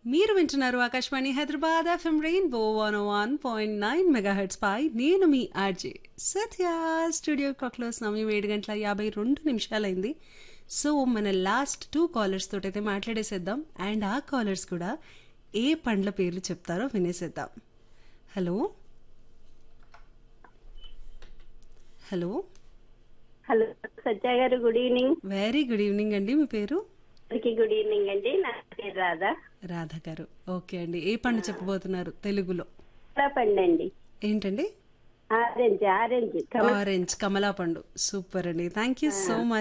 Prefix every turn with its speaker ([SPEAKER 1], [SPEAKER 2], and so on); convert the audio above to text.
[SPEAKER 1] మీరు వింటున్నారు Akashvani Hyderabad FM rainbow 101.9 megahertz పై నేను మీ ఆర్జే సత్య. స్టూడియో క్లాక్లో సమయం 7:52 సో మన లాస్ట్ 2 కాలర్స్ తోటైతే మాట్లాడేసేద్దాం. అండ్ ఆ కాలర్స్ కూడా ఏ పండ్ల పేర్లు చెప్తారో వినేసేద్దాం. హలో హలో
[SPEAKER 2] హలో సత్య గారు, good evening.
[SPEAKER 1] Very good evening అండి. మీ పేరు?
[SPEAKER 2] గుడ్ ఈవినింగ్ అండి. నా పేరు రాధా.
[SPEAKER 1] రాధ గారు. ఓకే అండి, ఏ పండు చెప్పబోతున్నారు తెలుగులో?
[SPEAKER 2] పండండి.
[SPEAKER 1] ఏంటండి?
[SPEAKER 2] ఆరెంజ్.
[SPEAKER 1] ఆరెంజ్, కమలా పండు. సూపర్ అండి, థ్యాంక్ యూ సో మచ్.